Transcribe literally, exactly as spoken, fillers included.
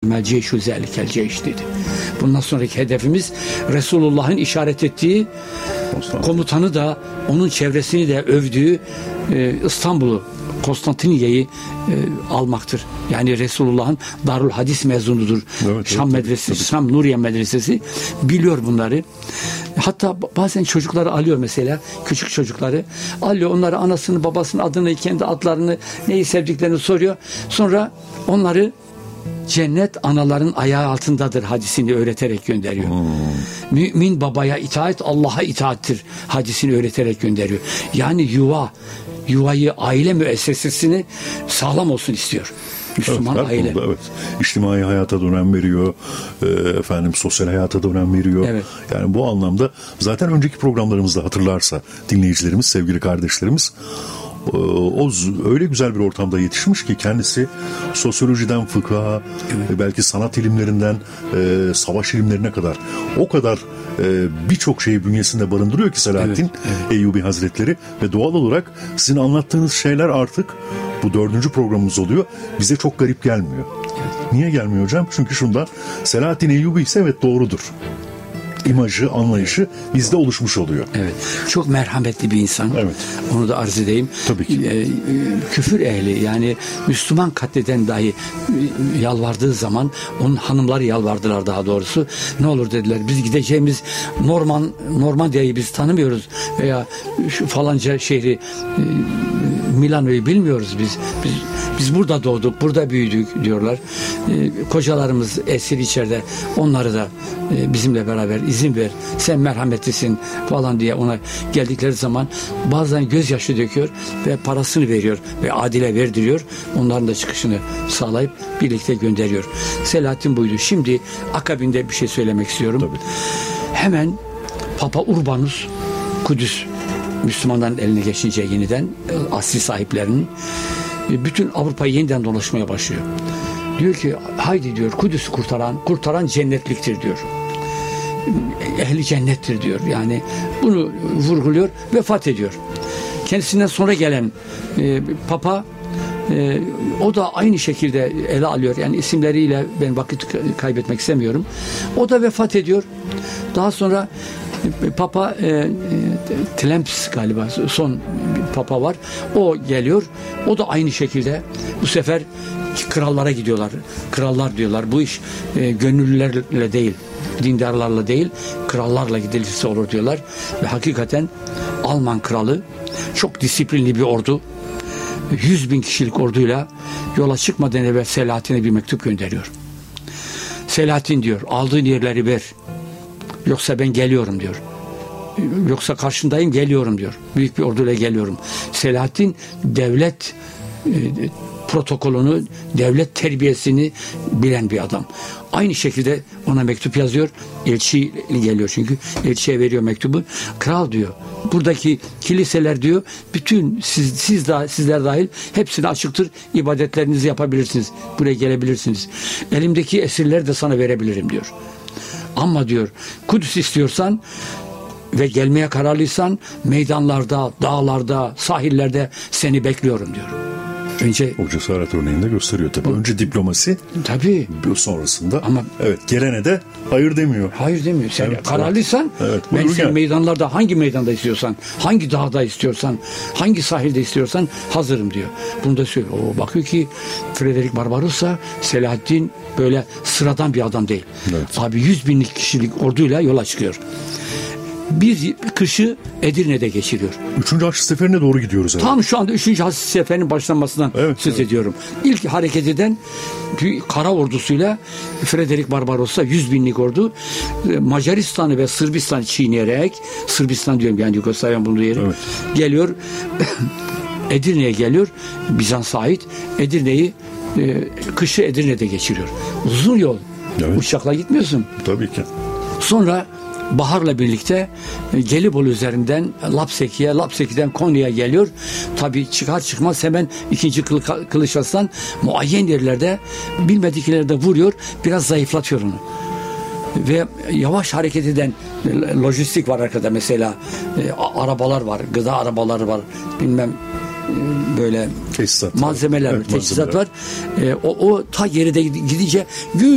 mel ceyşu zelikel ceyş dedi. Bundan sonraki hedefimiz Resulullah'ın işaret ettiği, komutanı da onun çevresini de övdüğü e, İstanbul'u, Konstantiniye'yi e, almaktır. Yani Resulullah'ın Darül Hadis mezunudur. Evet, Şam evet, Medresesi, tabii. Şam Nuriye Medresesi biliyor bunları. Hatta bazen çocukları alıyor mesela, küçük çocukları alıyor, onları anasını, babasının adını, kendi adlarını, neyi sevdiklerini soruyor. Sonra onları cennet anaların ayağı altındadır hadisini öğreterek gönderiyor. Hmm. Mümin babaya itaat Allah'a itaattir hadisini öğreterek gönderiyor. Yani yuva, yuvayı, aile müessesesini sağlam olsun istiyor. Müslüman evet, aile. Konuda, evet. İçtimai hayata da önem veriyor. E, efendim sosyal hayata da önem veriyor. Evet. Yani bu anlamda zaten önceki programlarımızda hatırlarsa dinleyicilerimiz, sevgili kardeşlerimiz, o öyle güzel bir ortamda yetişmiş ki kendisi sosyolojiden fıkha, evet. belki sanat ilimlerinden e, savaş ilimlerine kadar o kadar e, birçok şeyi bünyesinde barındırıyor ki Selahaddin evet, evet. Eyyubi Hazretleri ve doğal olarak sizin anlattığınız şeyler artık bu dördüncü programımız oluyor. Bize çok garip gelmiyor. Evet. Niye gelmiyor hocam? Çünkü şundan, Selahaddin Eyyubi ise evet doğrudur. İmajı, anlayışı bizde oluşmuş oluyor. Evet. Çok merhametli bir insan. Evet. Onu da arz edeyim. Tabii ki. Ee, küfür ehli, yani Müslüman katleden dahi yalvardığı zaman, onun hanımları yalvardılar daha doğrusu. Ne olur dediler, biz gideceğimiz Norman Normandiya'yı biz tanımıyoruz veya şu falanca şehri Milano'yu bilmiyoruz biz. Biz biz burada doğduk, burada büyüdük diyorlar. Ee, kocalarımız esir içeride. Onları da e, bizimle beraber izin ver, sen merhametlisin falan diye ona geldikleri zaman bazen gözyaşı döküyor ve parasını veriyor ve adile verdiriyor. Onların da çıkışını sağlayıp birlikte gönderiyor. Selahaddin buydu. Şimdi akabinde bir şey söylemek istiyorum. Tabii. Hemen Papa Urbanus, Kudüs Müslümanların eline geçince yeniden asli sahiplerinin, bütün Avrupa'yı yeniden dolaşmaya başlıyor. Diyor ki haydi diyor, Kudüs'ü kurtaran kurtaran cennetliktir diyor. Ehli cennettir diyor. Yani bunu vurguluyor, vefat ediyor. Kendisinden sonra gelen e, Papa e, o da aynı şekilde ele alıyor. Yani isimleriyle ben vakit kaybetmek istemiyorum. O da vefat ediyor. Daha sonra Papa e, Tlemps galiba son Papa var. O geliyor. O da aynı şekilde bu sefer krallara gidiyorlar. Krallar diyorlar. Bu iş e, gönüllülerle değil, dindarlarla değil, krallarla gidilirse olur diyorlar. Ve hakikaten Alman kralı çok disiplinli bir ordu, yüz bin kişilik orduyla yola çıkmadan evvel Selahattin'e bir mektup gönderiyor. Selahattin diyor, aldığın yerleri ver. Yoksa ben geliyorum diyor. Yoksa karşındayım, geliyorum diyor. Büyük bir orduyla geliyorum. Selahattin devlet e, protokolünü, devlet terbiyesini bilen bir adam. Aynı şekilde ona mektup yazıyor. Elçi geliyor çünkü. Elçiye veriyor mektubu. Kral diyor, buradaki kiliseler diyor, bütün siz, siz da, sizler dahil hepsine açıktır. İbadetlerinizi yapabilirsiniz. Buraya gelebilirsiniz. Elimdeki esirleri de sana verebilirim diyor. Ama diyor, Kudüs istiyorsan ve gelmeye kararlıysan meydanlarda, dağlarda, sahillerde seni bekliyorum diyor. Önce o cesaret örneğini de gösteriyor tabii. O, önce diplomasi. Tabii. Sonrasında ama evet, gelene de hayır demiyor. Hayır demiyor. Sen evet, kararlıysan evet, ben seni gel. Meydanlarda, hangi meydanda istiyorsan, hangi dağda istiyorsan, hangi sahilde istiyorsan hazırım diyor. Bunu da söylüyor. O bakıyor ki Frederick Barbarossa, Selahaddin böyle sıradan bir adam değil. Evet. Abi yüz binlik kişilik orduyla yola çıkıyor. Bir kışı Edirne'de geçiriyor. Üçüncü Haçlı Seferi'ne doğru gidiyoruz. Tam herhalde. Şu anda Üçüncü Haçlı Seferi'nin başlanmasından evet, söz evet. ediyorum. İlk hareket eden kara ordusuyla Frederick Barbarossa yüz binlik ordu Macaristan'ı ve Sırbistan'ı çiğneyerek, Sırbistan diyorum yani Yugoslavya'nın bulunduğu yeri, evet. geliyor. Edirne'ye geliyor. Bizans'a ait Edirne'yi e, kışı Edirne'de geçiriyor. Uzun yol. Evet. Uçakla gitmiyorsun. Tabii ki. Sonra baharla birlikte Gelibolu üzerinden Lapseki'ye, Lapseki'den Konya'ya geliyor. Tabii çıkar çıkmaz hemen ikinci Kılıç Arslan muayyen yerlerde bilmediklerde vuruyor. Biraz zayıflatıyor onu. Ve yavaş hareket eden lojistik var arkada mesela. E, arabalar var, gıda arabaları var. Bilmem böyle Tesisat malzemeler, evet, teçhizat malzemeler. var. E, o, o ta geride gidince